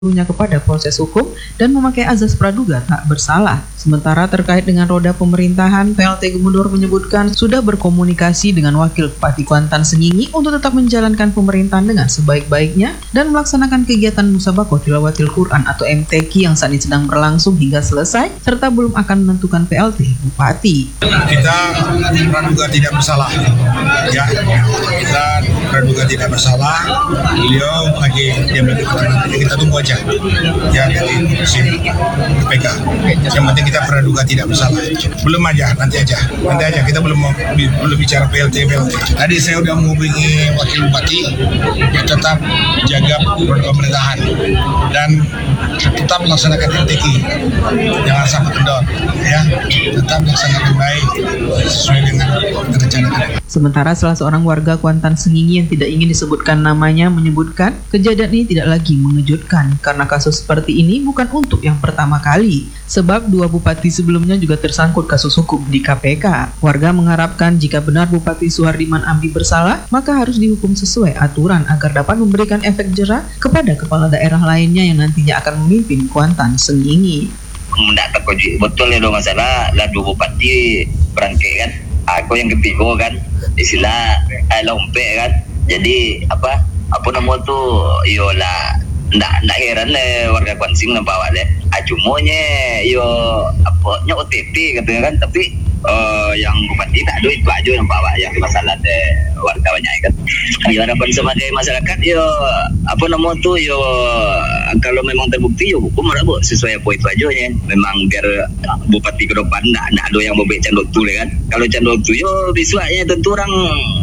kepada proses hukum dan memakai azas praduga tak bersalah. Sementara terkait dengan roda pemerintahan, PLT Gubernur menyebutkan sudah berkomunikasi dengan Wakil Bupati Kuantan Sengingi untuk tetap menjalankan pemerintahan dengan sebaik-baiknya dan melaksanakan kegiatan Musabakoh Tilawatil Quran atau MTQ yang saat ini sedang berlangsung hingga selesai, serta belum akan menentukan PLT Bupati. Kita praduga tidak bersalah, ya. Kita praduga tidak bersalah. Beliau lagi dia kita tunggu aja, ya, dari sini PK. Yang penting kita praduga tidak bersalah. Belum aja, nanti aja. Kita belum bicara PLT. Tadi saya udah menghubungi Wakil Bupati, ya, tetap jaga pemerintahan dan tetap melaksanakan MTQ. Jangan sampai kendor, ya. Tetap melaksanakan baik sesuai dengan rencana. Sementara salah seorang warga Kuantan Sengingi yang tidak ingin disebutkan namanya menyebutkan kejadian ini tidak lagi mengejutkan karena kasus seperti ini bukan untuk yang pertama kali, sebab dua bupati sebelumnya juga tersangkut kasus hukum di KPK. Warga mengharapkan jika benar Bupati Suhardiman Amdi bersalah, maka harus dihukum sesuai aturan agar dapat memberikan efek jera kepada kepala daerah lainnya yang nantinya akan memimpin Kuantan Sengingi. Tidak terkejut betul ya, masalah lah dua bupati berangkai kan. Aku yang ketiga kan, istilah lompe kan. Jadi apa nama tu, yolah ndak heran le warga Kuansing nampak awak le. Cumanya yo apanya OTP katanya kan, tapi yang bupati tak ada itu aja nampak awak yang masalah de warga banyak kan. Yo harapan sebagai masyarakat yo nama tu yo kalau memang terbukti yo hukum ada sesuai apa itu aja nya. Memang biar bupati ke depan ndak ada yang bobek candok tu le kan. Kalau candok tu yo visualnya tentu orang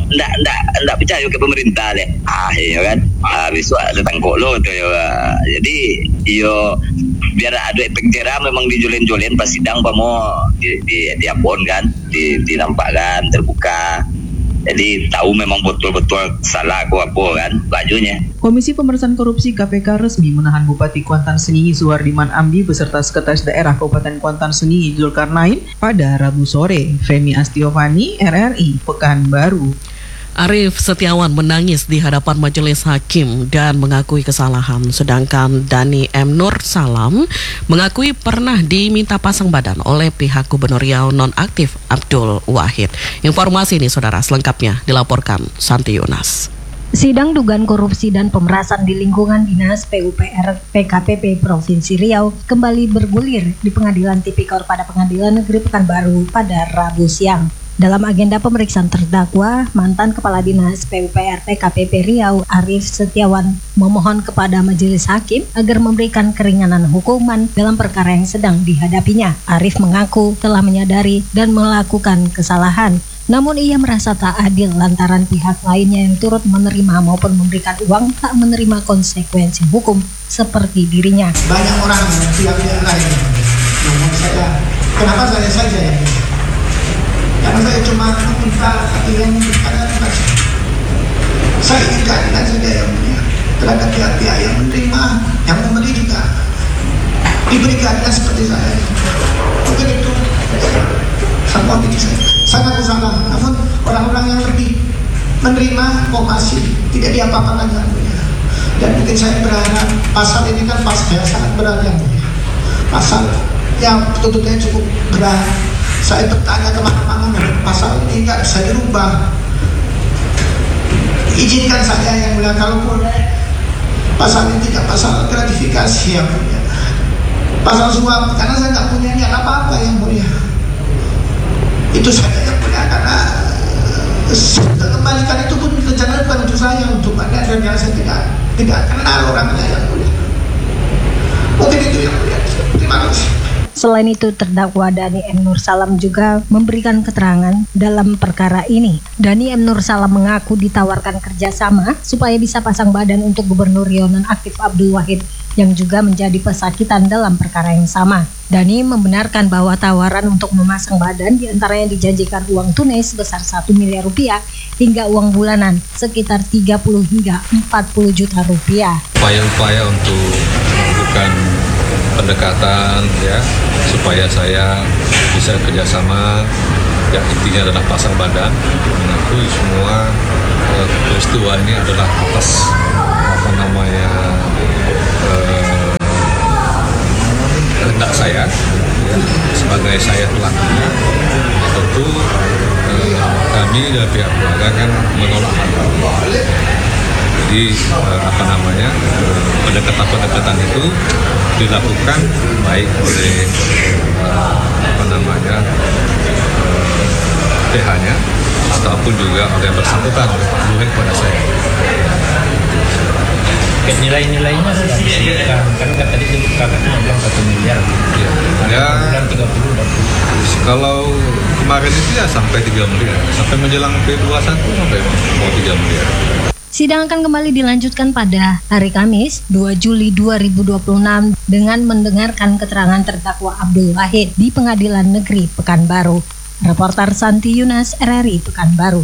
ndak percaya ke pemerintah le. Ya kan. Visual tetangkok lo tu yo. Jadi yo biar ada efek jera memang dijolen-jolen pas sidang pamo diapon kan, dinampakkan terbuka. Jadi tahu memang betul-betul salah apa kan bajunya. Komisi Pemberantasan Korupsi KPK resmi menahan Bupati Kuantan Sengingi Suhardiman Amdi beserta Sekretaris Daerah Kabupaten Kuantan Sengingi Zulkarnain pada Rabu sore. Femi Astiovani, RRI, Pekanbaru. Arief Setiawan menangis di hadapan majelis hakim dan mengakui kesalahan, sedangkan Dani M. Nur Salam mengakui pernah diminta pasang badan oleh pihak Gubernur Riau nonaktif Abdul Wahid. Informasi ini saudara selengkapnya dilaporkan Santi Yunas. Sidang dugaan korupsi dan pemerasan di lingkungan Dinas PUPR PKPP Provinsi Riau kembali bergulir di Pengadilan Tipikor pada Pengadilan Negeri Pekanbaru pada Rabu siang. Dalam agenda pemeriksaan terdakwa, mantan Kepala Dinas PUPR PKPP Riau Arief Setiawan memohon kepada majelis hakim agar memberikan keringanan hukuman dalam perkara yang sedang dihadapinya. Arief mengaku telah menyadari dan melakukan kesalahan, namun ia merasa tak adil lantaran pihak lainnya yang turut menerima maupun memberikan uang tak menerima konsekuensi hukum seperti dirinya. Banyak orang pihak-pihak lain ngomong saya, kenapa saya saja yang ini? Karena saya cuma meminta yang memberikan. Saya ingin keadilan saja yang mulia terhadap pihak-pihak yang menerima, yang memberi juga diberi keadilan seperti saya. Mungkin itu sama diri saya. Sangat salah. Namun orang-orang yang lebih menerima kok masih tidak diapa-apakan yang mulia. Dan mungkin saya berharap pasal ini kan pasal yang sangat berat yang mulia. Pasal yang tuntutannya cukup berat. Saya bertanya kemana-mana, pasal ini nggak bisa dirubah. Izinkan saja yang mulia, kalaupun pasal ini tidak pasal gratifikasi yang mulia, pasal suap, karena saya nggak punya niat apa-apa yang mulia. Itu saja yang mulia, karena kembalikan itu pun rencana bukan untuk saya, untuk Anda dan yang saya tidak kenal orangnya yang mulia. Mungkin itu yang mulia. Terima kasih. Selain itu, terdakwa Dani M. Nur Salam juga memberikan keterangan dalam perkara ini. Dani M. Nur Salam mengaku ditawarkan kerjasama supaya bisa pasang badan untuk Gubernur Riau nonaktif Abdul Wahid yang juga menjadi pesakitan dalam perkara yang sama. Dani membenarkan bahwa tawaran untuk memasang badan diantaranya dijanjikan uang tunai sebesar 1 miliar rupiah hingga uang bulanan sekitar 30 hingga 40 juta rupiah. Upaya-upaya untuk melakukan pendekatan ya supaya saya bisa kerjasama, ya intinya adalah pasang badan. Mengakui semua peristiwa ini adalah atas saya ya, sebagai saya pelakunya, tentu kami dari pihak keluarga kan menolak hal itu. Jadi pendekatan itu dilakukan baik oleh PH-nya ataupun juga oleh yang bersangkutan oleh kepada saya. Nilai-nilainya sudah disebutkan, kan tadi kakaknya bilang 1 miliar. Ya, 30. Kalau kemarin itu ya sampai 3 miliar, sampai menjelang P21 sampai mau 3 miliar. Sidang akan kembali dilanjutkan pada hari Kamis 2 Juli 2026 dengan mendengarkan keterangan terdakwa Abdul Wahid di Pengadilan Negeri Pekanbaru. Reporter Santi Yunas, RRI Pekanbaru.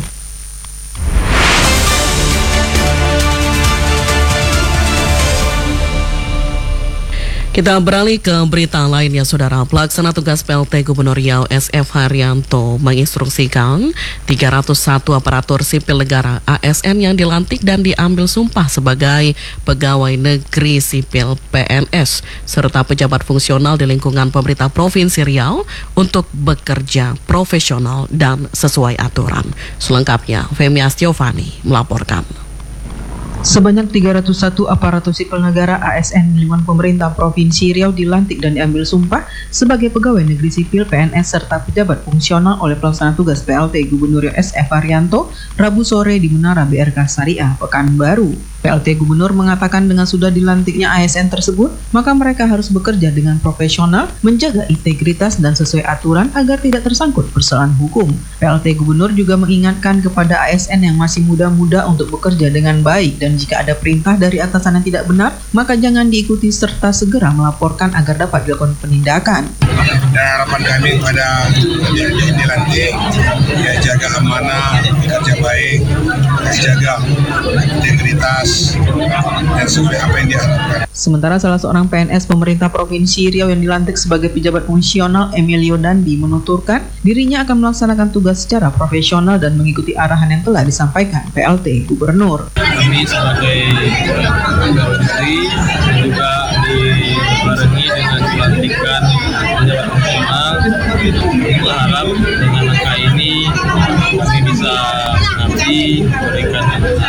Kita beralih ke berita lainnya, Saudara. Pelaksana tugas PLT Gubernur Riau SF Haryanto menginstruksikan 301 aparatur sipil negara ASN yang dilantik dan diambil sumpah sebagai pegawai negeri sipil PNS serta pejabat fungsional di lingkungan pemerintah Provinsi Riau untuk bekerja profesional dan sesuai aturan. Selengkapnya, Femi Astiovani melaporkan. Sebanyak 301 aparatur sipil negara ASN di lingkungan pemerintah Provinsi Riau dilantik dan diambil sumpah sebagai pegawai negeri sipil PNS serta pejabat fungsional oleh pelaksana tugas PLT Gubernur Riau SF Haryanto Rabu sore di Menara BRK Syariah Pekanbaru. PLT Gubernur mengatakan dengan sudah dilantiknya ASN tersebut, maka mereka harus bekerja dengan profesional, menjaga integritas dan sesuai aturan agar tidak tersangkut persoalan hukum. PLT Gubernur juga mengingatkan kepada ASN yang masih muda-muda untuk bekerja dengan baik dan jika ada perintah dari atasan yang tidak benar, maka jangan diikuti serta segera melaporkan agar dapat dilakukan penindakan. Dan harapan kami kepada yang dilantik, ya jaga amanah, bekerja baik, jaga integritas, dan sesuai apa yang diharapkan. Sementara salah seorang PNS pemerintah Provinsi Riau yang dilantik sebagai pejabat fungsional Emilio Dandi menuturkan dirinya akan melaksanakan tugas secara profesional dan mengikuti arahan yang telah disampaikan PLT Gubernur. Kami sebagai pegawai negeri juga dibarengi dengan pelantikan pejabat fungsional, berharap dengan angka ini kami bisa mengabdi, memberikan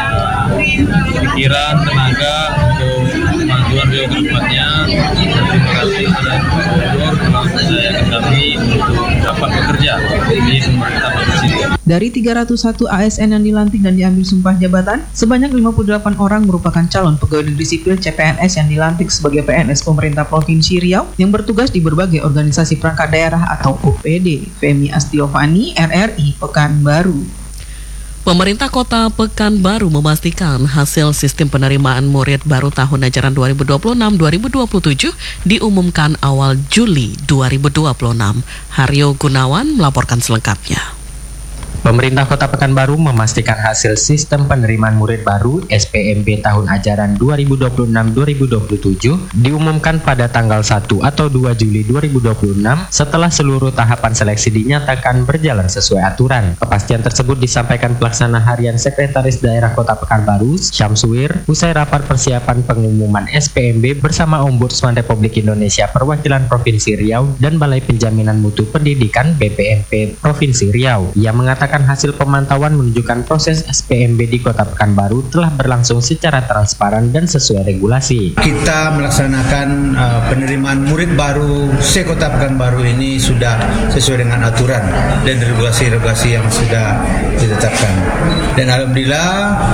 pikiran, tenaga untuk kemajuan Riau ke depannya. Terima kasih kepada Gubernur telah mempercayakan kami untuk dapat bekerja di pemerintah Provinsi Riau. Dari 301 ASN yang dilantik dan diambil sumpah jabatan, sebanyak 58 orang merupakan calon pegawai negeri sipil CPNS yang dilantik sebagai PNS pemerintah Provinsi Riau yang bertugas di berbagai organisasi perangkat daerah atau OPD. Femi Astiovani, RRI Pekanbaru. Pemerintah Kota Pekanbaru memastikan hasil sistem penerimaan murid baru tahun ajaran 2026-2027 diumumkan awal Juli 2026. Haryo Gunawan melaporkan selengkapnya. Pemerintah Kota Pekanbaru memastikan hasil sistem penerimaan murid baru SPMB tahun ajaran 2026-2027 diumumkan pada tanggal 1 atau 2 Juli 2026 setelah seluruh tahapan seleksi dinyatakan berjalan sesuai aturan. Kepastian tersebut disampaikan Pelaksana Harian Sekretaris Daerah Kota Pekanbaru, Syamsuir, usai rapat persiapan pengumuman SPMB bersama Ombudsman Republik Indonesia Perwakilan Provinsi Riau dan Balai Penjaminan Mutu Pendidikan BPMP Provinsi Riau. Ia mengatakan hasil pemantauan menunjukkan proses SPMB di Kota Pekanbaru telah berlangsung secara transparan dan sesuai regulasi. Kita melaksanakan penerimaan murid baru se-Kota Pekanbaru ini sudah sesuai dengan aturan dan regulasi-regulasi yang sudah ditetapkan. Dan alhamdulillah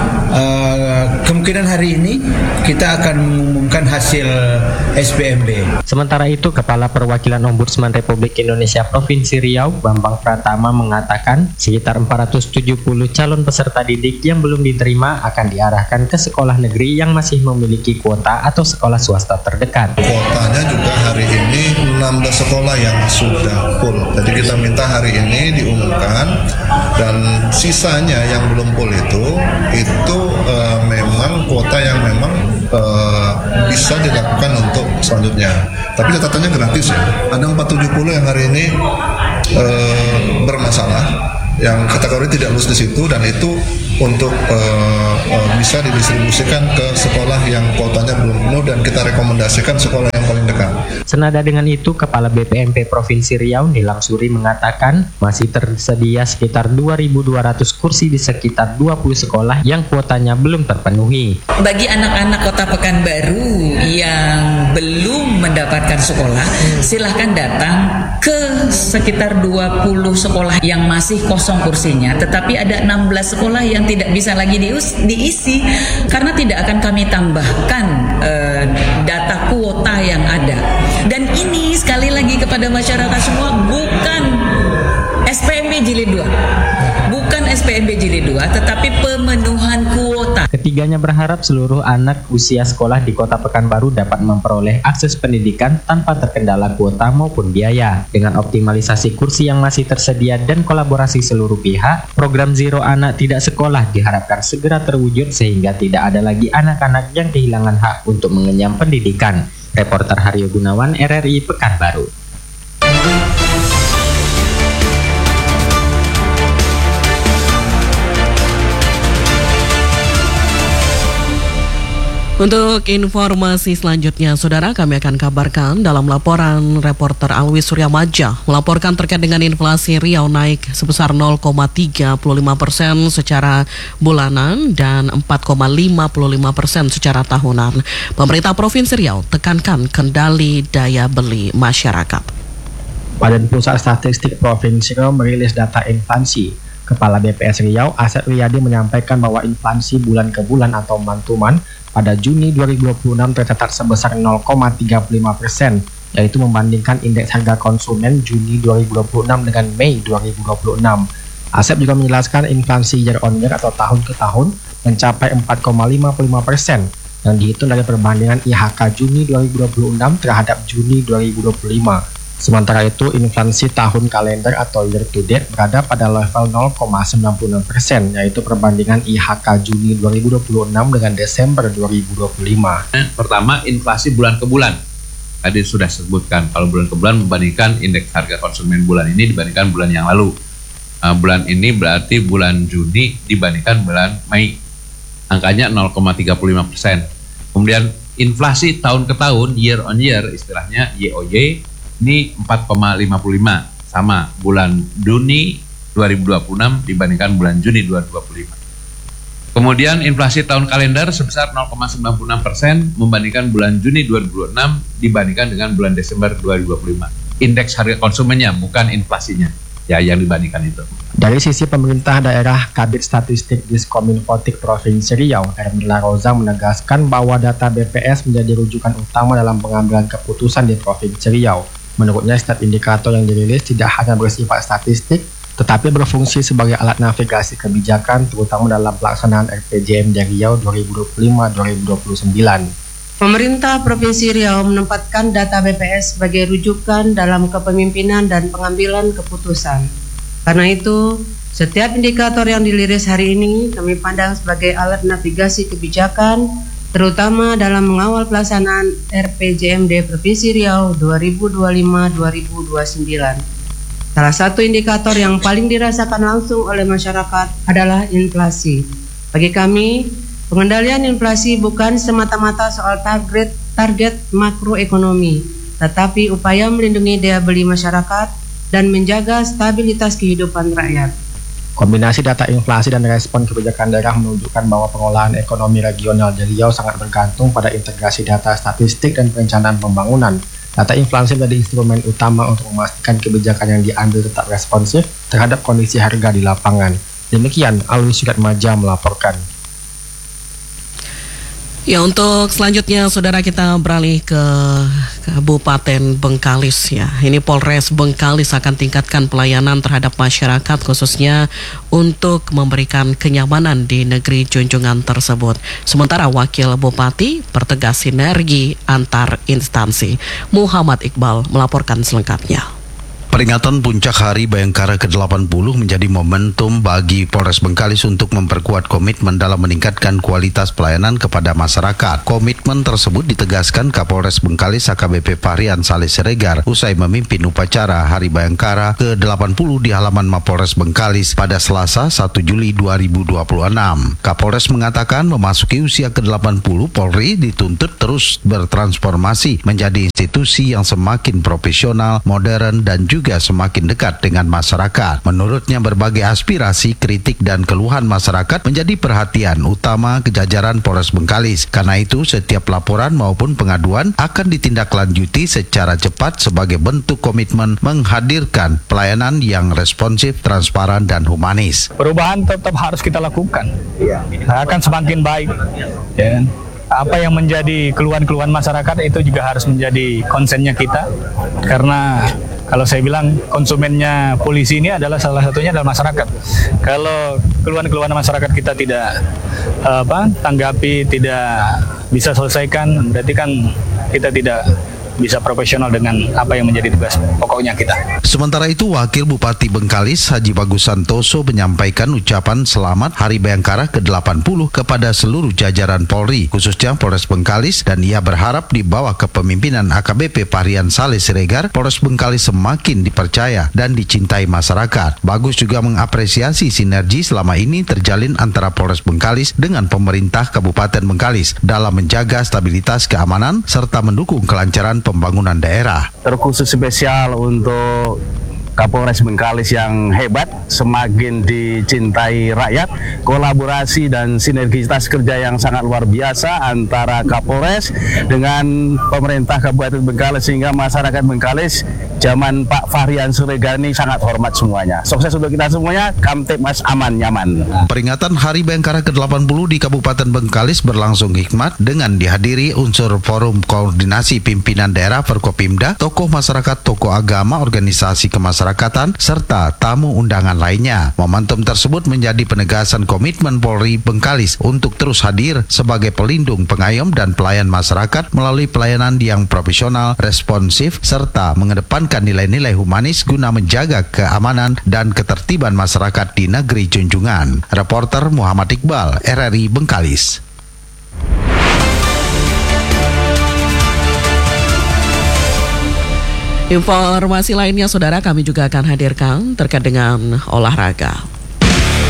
kemungkinan hari ini kita akan mengumumkan hasil SPMB. Sementara itu, Kepala Perwakilan Ombudsman Republik Indonesia Provinsi Riau, Bambang Pratama mengatakan sekitar 470 calon peserta didik yang belum diterima akan diarahkan ke sekolah negeri yang masih memiliki kuota atau sekolah swasta terdekat. Kuotanya juga hari ini 16 sekolah yang sudah full. Jadi kita minta hari ini diumumkan dan sisanya yang belum full itu memang kuota yang memang bisa dilakukan untuk selanjutnya. Tapi catatannya gratis ya. Ada 470 yang hari ini bermasalah. yang kategori tidak lulus di situ, dan itu untuk bisa didistribusikan ke sekolah yang kuotanya belum penuh, dan kita rekomendasikan sekolah yang paling dekat. Senada dengan itu, Kepala BPMP Provinsi Riau Nilang Suri mengatakan masih tersedia sekitar 2.200 kursi di sekitar 20 sekolah yang kuotanya belum terpenuhi. Bagi anak-anak Kota Pekanbaru yang belum mendapatkan sekolah, silahkan datang ke sekitar 20 sekolah yang masih kosong kursinya, tetapi ada 16 sekolah yang tidak bisa lagi diisi karena tidak akan kami tambahkan data kuota yang ada. Dan ini sekali lagi kepada masyarakat semua, bukan SPMB Jilid 2, bukan SPMB Jilid 2, tetapi pemenuhan kuota. Ketiganya berharap seluruh anak usia sekolah di Kota Pekanbaru dapat memperoleh akses pendidikan tanpa terkendala kuota maupun biaya. Dengan optimalisasi kursi yang masih tersedia dan kolaborasi seluruh pihak, program Zero Anak Tidak Sekolah diharapkan segera terwujud sehingga tidak ada lagi anak-anak yang kehilangan hak untuk mengenyam pendidikan. Reporter Haryo Gunawan, RRI Pekanbaru. Untuk informasi selanjutnya, saudara, kami akan kabarkan dalam laporan reporter Alwi Suryamaja melaporkan terkait dengan inflasi Riau naik sebesar 0,35% secara bulanan dan 4,55% secara tahunan. Pemerintah Provinsi Riau tekankan kendali daya beli masyarakat. Badan Pusat Statistik Provinsi Riau merilis data inflasi. Kepala BPS Riau, Asep Riyadi, menyampaikan bahwa inflasi bulan ke bulan atau month-to-month pada Juni 2026 tercatat sebesar 0,35%, yaitu membandingkan indeks harga konsumen Juni 2026 dengan Mei 2026. Asep juga menjelaskan inflasi year on year atau tahun ke tahun mencapai 4,55% yang dihitung dari perbandingan IHK Juni 2026 terhadap Juni 2025. Sementara itu, inflasi tahun kalender atau year to date berada pada level 0,96%, yaitu perbandingan IHK Juni 2026 dengan Desember 2025. Pertama, inflasi bulan ke bulan. Tadi sudah sebutkan, kalau bulan ke bulan membandingkan indeks harga konsumen bulan ini dibandingkan bulan yang lalu. Bulan ini berarti bulan Juni dibandingkan bulan Mei. Angkanya 0,35%. Kemudian inflasi tahun ke tahun, year on year, istilahnya YOY, ini 4,55, sama bulan Juni 2026 dibandingkan bulan Juni 2025. Kemudian inflasi tahun kalender sebesar 0,96% membandingkan bulan Juni 2026 dibandingkan dengan bulan Desember 2025. Indeks harga konsumennya, bukan inflasinya, ya, yang dibandingkan itu. Dari sisi pemerintah daerah, Kabid Statistik Diskominfotik Provinsi Riau, Hermila Roza, menegaskan bahwa data BPS menjadi rujukan utama dalam pengambilan keputusan di Provinsi Riau. Menurutnya, setiap indikator yang dirilis tidak hanya bersifat statistik, tetapi berfungsi sebagai alat navigasi kebijakan, terutama dalam pelaksanaan RPJMD Riau 2005-2029. Pemerintah Provinsi Riau menempatkan data BPS sebagai rujukan dalam kepemimpinan dan pengambilan keputusan. Karena itu, setiap indikator yang dirilis hari ini kami pandang sebagai alat navigasi kebijakan, terutama dalam mengawal pelaksanaan RPJMD Provinsi Riau 2025-2029. Salah satu indikator yang paling dirasakan langsung oleh masyarakat adalah inflasi. Bagi kami, pengendalian inflasi bukan semata-mata soal target makroekonomi, tetapi upaya melindungi daya beli masyarakat dan menjaga stabilitas kehidupan rakyat. Kombinasi data inflasi dan respon kebijakan daerah menunjukkan bahwa pengolahan ekonomi regional di Riau sangat bergantung pada integrasi data statistik dan perencanaan pembangunan. Data inflasi menjadi instrumen utama untuk memastikan kebijakan yang diambil tetap responsif terhadap kondisi harga di lapangan. Demikian, Alwi Suryamaja melaporkan. Ya, untuk selanjutnya, saudara, kita beralih ke Kabupaten Bengkalis ya. Ini Polres Bengkalis akan tingkatkan pelayanan terhadap masyarakat, khususnya untuk memberikan kenyamanan di negeri junjungan tersebut. Sementara Wakil Bupati pertegas sinergi antar instansi. Muhammad Iqbal melaporkan selengkapnya. Peringatan puncak Hari Bayangkara ke-80 menjadi momentum bagi Polres Bengkalis untuk memperkuat komitmen dalam meningkatkan kualitas pelayanan kepada masyarakat. Komitmen tersebut ditegaskan Kapolres Bengkalis AKBP Fahrian Saleh Siregar usai memimpin upacara Hari Bayangkara ke-80 di halaman Mapolres Bengkalis pada Selasa 1 Juli 2026. Kapolres mengatakan memasuki usia ke-80, Polri dituntut terus bertransformasi menjadi institusi yang semakin profesional, modern, dan juga semakin dekat dengan masyarakat. Menurutnya berbagai aspirasi, kritik, dan keluhan masyarakat menjadi perhatian utama kejajaran Polres Bengkalis. Karena itu setiap laporan maupun pengaduan akan ditindaklanjuti secara cepat sebagai bentuk komitmen menghadirkan pelayanan yang responsif, transparan, dan humanis. Perubahan tetap harus kita lakukan. Akan semakin baik. Ya. Apa yang menjadi keluhan-keluhan masyarakat itu juga harus menjadi konsennya kita, karena kalau saya bilang konsumennya polisi ini adalah salah satunya adalah masyarakat. Kalau keluhan-keluhan masyarakat kita tidak tanggapi, tidak bisa selesaikan, berarti kan kita tidak bisa profesional dengan apa yang menjadi tugas pokoknya kita. Sementara itu, Wakil Bupati Bengkalis Haji Bagus Santoso menyampaikan ucapan selamat Hari Bayangkara ke-80 kepada seluruh jajaran Polri, khususnya Polres Bengkalis, dan ia berharap di bawah kepemimpinan AKBP Fahrian Saleh Siregar, Polres Bengkalis semakin dipercaya dan dicintai masyarakat. Bagus juga mengapresiasi sinergi selama ini terjalin antara Polres Bengkalis dengan pemerintah Kabupaten Bengkalis dalam menjaga stabilitas keamanan serta mendukung kelancaran pembangunan daerah. Terkhusus spesial untuk Kapolres Bengkalis yang hebat, semakin dicintai rakyat, kolaborasi dan sinergitas kerja yang sangat luar biasa antara Kapolres dengan pemerintah Kabupaten Bengkalis, sehingga masyarakat Bengkalis zaman Pak Fahrian Siregar ini sangat hormat semuanya. Sukses untuk kita semuanya, Kamtibmas aman nyaman. Peringatan Hari Bayangkara ke-80 di Kabupaten Bengkalis berlangsung hikmat dengan dihadiri unsur forum koordinasi pimpinan daerah Forkopimda, tokoh masyarakat, tokoh agama, organisasi kemasyarakatan, serta tamu undangan lainnya. Momentum tersebut menjadi penegasan komitmen Polri Bengkalis untuk terus hadir sebagai pelindung, pengayom, dan pelayan masyarakat melalui pelayanan yang profesional, responsif, serta mengedepankan nilai-nilai humanis guna menjaga keamanan dan ketertiban masyarakat di negeri junjungan. Reporter Muhammad Iqbal, RRI Bengkalis. Informasi lainnya, saudara, kami juga akan hadirkan terkait dengan olahraga.